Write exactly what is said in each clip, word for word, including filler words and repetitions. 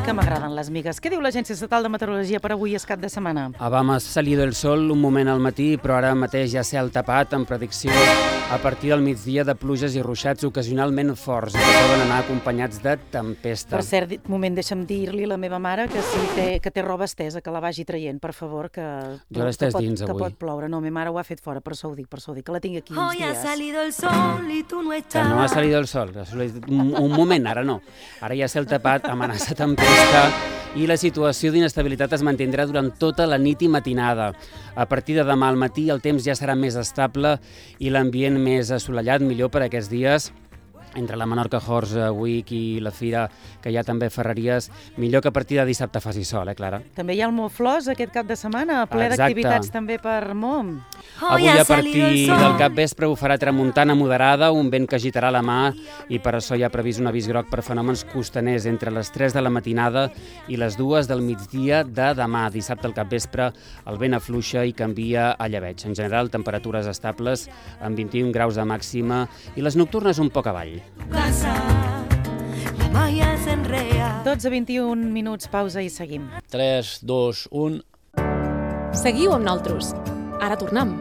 que m'agraden les migues. Què diu l'Agència Estatal de Meteorologia per avui, és cap de setmana? Abans ha salido el sol un moment al matí, però ara mateix ja s'ha tapat amb predicció a partir del migdia de pluges i ruixats ocasionalment forts que poden anar acompanyats de tempesta. Per cert, un moment, deixa'm dir-li a la meva mare que si té, que té roba estesa, que la vagi traient, per favor, que, Jo l'he estès que, pot, dins que avui. pot ploure. No, ma mare ho ha fet fora, per això ho dic, per això ho dic, que la tinc aquí uns Hoy ha dies. salido el sol y tú no Que estás. no ha salido el sol. Un, un moment, ara no. Ara ja s'ha tapat, amenaça tempesta i la situació d'inestabilitat es mantindrà durant tota la nit i matinada. A partir de demà al matí el temps ja serà més estable i l'ambient més assolellat, millor per aquests dies. Entre la Menorca Horse Week i la Fira, que hi ha també Ferreries, millor que a partir de dissabte faci sol, eh, Clara? També hi ha el Moflós aquest cap de setmana, ple Exacte. d'activitats també per Mom. Avui a partir del capvespre ho farà tramuntana moderada, un vent que agitarà la mà i per això hi ha previst un avís groc per fenòmens costaners entre les tres de la matinada i les dues del migdia de demà. Dissabte al capvespre el vent afluixa i canvia a llebeig. En general, temperatures estables amb vint-i-un graus de màxima i les nocturnes un poc avall. La magia s'enrea. dotze vint-i-un minuts, pausa i seguim. tres, dos, un... Seguiu amb nosaltres. Ara tornem.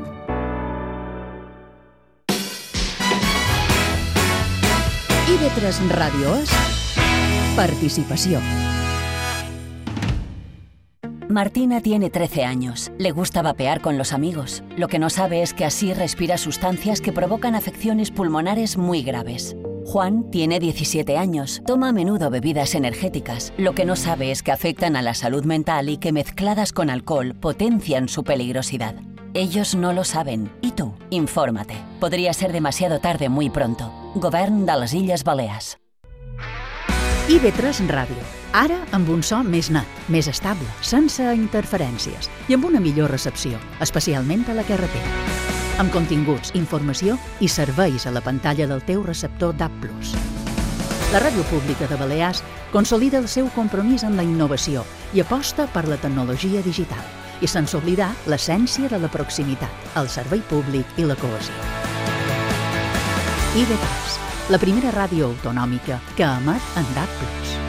I V tres Ràdio és participació. Martina tiene trece años. Le gusta vapear con los amigos. Lo que no sabe es que así respira sustancias que provocan afecciones pulmonares muy graves. Juan tiene diecisiete años. Toma a menudo bebidas energéticas. Lo que no sabe es que afectan a la salud mental y que mezcladas con alcohol potencian su peligrosidad. Ellos no lo saben. ¿Y tú? Infórmate. Podría ser demasiado tarde muy pronto. Govern de les Illes Balears. I V tres Ràdio. Ara amb un so més net, més estable, sense interferències i amb una millor recepció, especialment a la carretera. Amb continguts, informació i serveis a la pantalla del teu receptor D A B plus. La Ràdio Pública de Balears consolida el seu compromís amb la innovació i aposta per la tecnologia digital i sense oblidar l'essència de la proximitat, el servei públic i la cohesió. I V tres, la primera ràdio autonòmica que emet en D A B plus.